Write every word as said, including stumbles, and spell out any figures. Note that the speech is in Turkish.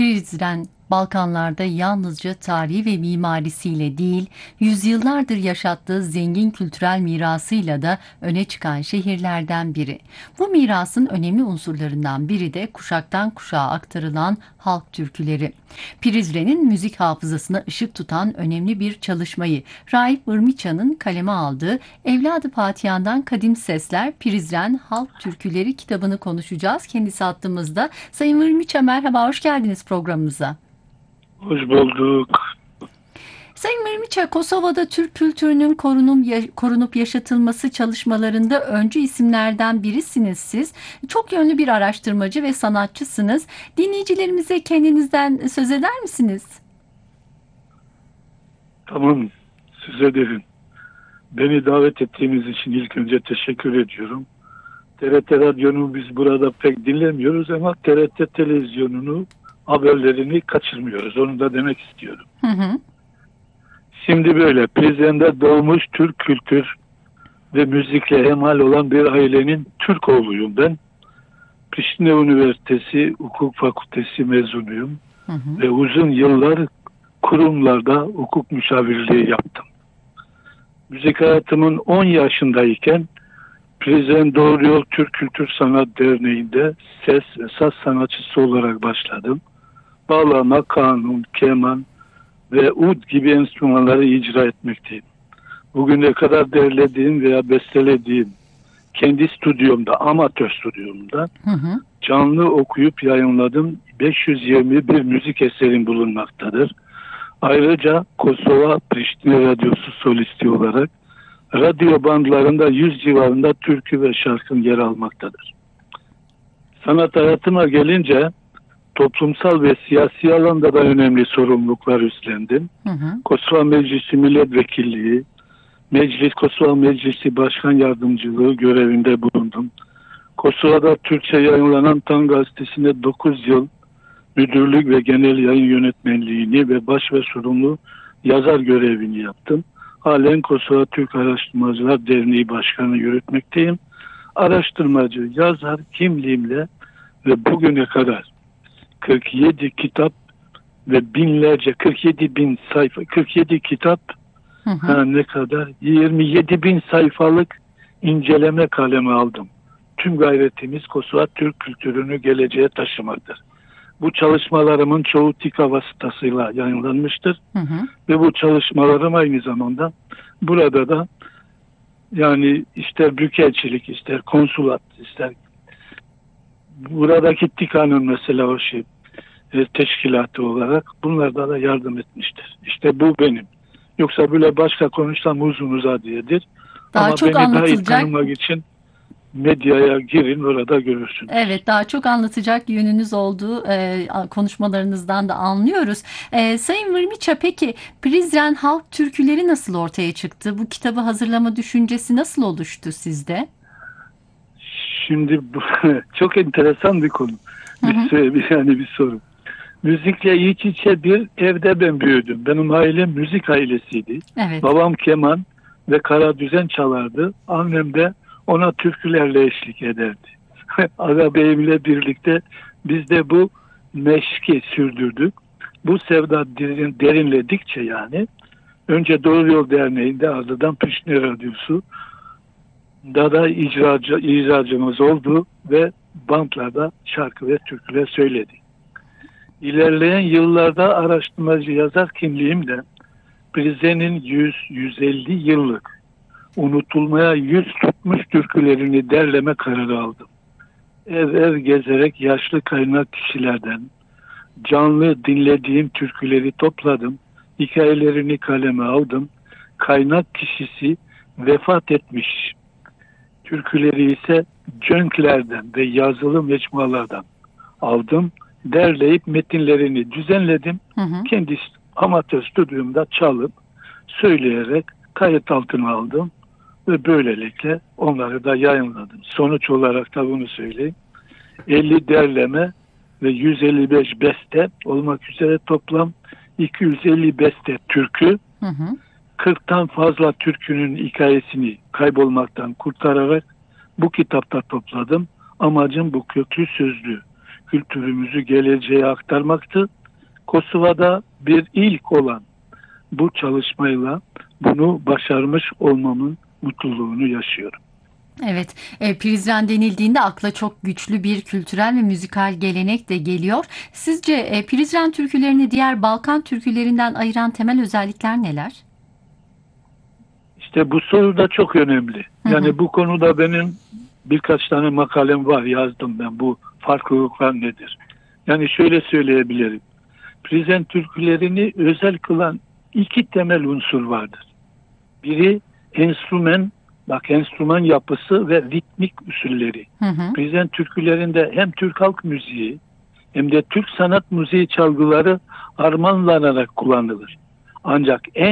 Prizren, Balkanlarda yalnızca tarihi ve mimarisiyle değil, yüzyıllardır yaşattığı zengin kültürel mirasıyla da öne çıkan şehirlerden biri. Bu mirasın önemli unsurlarından biri de kuşaktan kuşağa aktarılan halk türküleri. Prizren'in müzik hafızasına ışık tutan önemli bir çalışmayı, Raip Irmiçan'ın kaleme aldığı Evladı Patihan'dan Kadim Sesler Prizren Halk Türküleri kitabını konuşacağız. Kendisi hattımızda. Sayın Irmiça, merhaba, hoş geldiniz programımıza. Hoş bulduk. Sayın Memiça, Kosova'da Türk kültürünün korunum, ya- korunup yaşatılması çalışmalarında öncü isimlerden birisiniz siz. Çok yönlü bir araştırmacı ve sanatçısınız. Dinleyicilerimize kendinizden söz eder misiniz? Tamam, size derim. Beni davet ettiğiniz için ilk önce teşekkür ediyorum. T R T Radyo'nu biz burada pek dinlemiyoruz ama T R T Televizyonu'nu, haberlerini kaçırmıyoruz. Onu da demek istiyorum. Hı hı. Şimdi böyle, Prizren'de doğmuş Türk kültür ve müzikle hemhal olan bir ailenin Türk oğluyum ben. Priştine Üniversitesi Hukuk Fakültesi mezunuyum. Hı hı. Ve uzun yıllar kurumlarda hukuk müşavirliği yaptım. Müzik hayatımın on yaşındayken Prizren Doğru Yol Türk Kültür Sanat Derneği'nde ses ve saz sanatçısı olarak başladım. Bağlama, kanun, keman ve ud gibi enstrümanları icra etmekteyim. Bugüne kadar derlediğim veya bestelediğim kendi stüdyomda, amatör stüdyomda Hı hı. canlı okuyup yayınladığım beş yüz yirmi bir müzik eserim bulunmaktadır. Ayrıca Kosova Priştine Radyosu solisti olarak radyo bandlarında yüz civarında türkü ve şarkım yer almaktadır. Sanat hayatıma gelince toplumsal ve siyasi alanda da önemli sorumluluklar üstlendim. Hı hı. Kosova Meclisi Milletvekilliği, Meclis Kosova Meclisi Başkan Yardımcılığı görevinde bulundum. Kosova'da Türkçe yayınlanan Tan Gazetesi'nde dokuz yıl müdürlük ve genel yayın yönetmenliğini ve baş ve sorumlu yazar görevini yaptım. Halen Kosova Türk Araştırmacılar Derneği Başkanı yürütmekteyim. Araştırmacı, yazar kimliğimle ve bugüne kadar kırk yedi kitap ve binlerce, kırk yedi bin sayfa, kırk yedi kitap, Hı hı. ha ne kadar, yirmi yedi bin sayfalık inceleme kalemi aldım. Tüm gayretimiz Kosova Türk kültürünü geleceğe taşımaktır. Bu çalışmalarımın çoğu TİKA vasıtasıyla yayınlanmıştır. Hı hı. Ve bu çalışmalarım aynı zamanda burada da, yani ister büyükelçilik, ister konsulat, ister buradaki TİKA'nın mesela o şey e, teşkilatı olarak bunlarda da yardım etmiştir. İşte bu benim. Yoksa böyle başka konuşsam uzun uzadıyedir. Daha Ama çok beni daha iyi anlatılacak. tanımak için medyaya girin, orada görürsünüz. Evet, daha çok anlatacak yönünüz olduğu e, konuşmalarınızdan da anlıyoruz. E, Sayın Virmiça, peki Prizren halk türküleri nasıl ortaya çıktı? Bu kitabı hazırlama düşüncesi nasıl oluştu sizde? Şimdi bu çok enteresan bir konu. Hı Bir, hı. sö- bir yani bir soru. Müzikle iç içe bir evde ben büyüdüm. Benim ailem müzik ailesiydi. Evet. Babam keman ve kara düzen çalardı. Annem de ona türkülerle eşlik ederdi. Aga beyimle birlikte biz de bu meşki sürdürdük. Bu sevda derin- derinledikçe yani önce Doğru Yol Derneği'nde ardından Priştine Radyosu da da icracı, icracımız oldu ve bantlarda şarkı ve türküler söyledik. İlerleyen yıllarda araştırmacı yazar kimliğimle Prizren'in yüz yüz elli yıllık unutulmaya yüz tutmuş türkülerini derleme kararı aldım. Ev ev gezerek yaşlı kaynak kişilerden canlı dinlediğim türküleri topladım. Hikayelerini kaleme aldım. Kaynak kişisi vefat etmiş. Türküleri ise cönklerden ve yazılı mecmualardan aldım. Derleyip metinlerini düzenledim. Hı hı. Kendi amatör stüdyomda çalıp söyleyerek kayıt altına aldım ve böylelikle onları da yayınladım. Sonuç olarak da bunu söyleyeyim. elli derleme ve yüz elli beş beste olmak üzere toplam iki yüz elli beste türkü, Hı hı. kırktan fazla türkünün hikayesini kaybolmaktan kurtararak bu kitapta topladım. Amacım bu köklü sözlü kültürümüzü geleceğe aktarmaktı. Kosova'da bir ilk olan bu çalışmayla bunu başarmış olmamın mutluluğunu yaşıyorum. Evet, e, Prizren denildiğinde akla çok güçlü bir kültürel ve müzikal gelenek de geliyor. Sizce e, Prizren türkülerini diğer Balkan türkülerinden ayıran temel özellikler neler? İşte bu soru da çok önemli. Hı hı. Yani bu konuda benim birkaç tane makalem var, yazdım ben. Bu farklılıklar nedir? Yani şöyle söyleyebilirim. Prizren türkülerini özel kılan iki temel unsur vardır. Biri enstrüman, bak enstrüman yapısı ve ritmik usulleri. Hı hı. Prizren türkülerinde hem Türk halk müziği hem de Türk sanat müziği çalgıları harmanlanarak kullanılır. Ancak en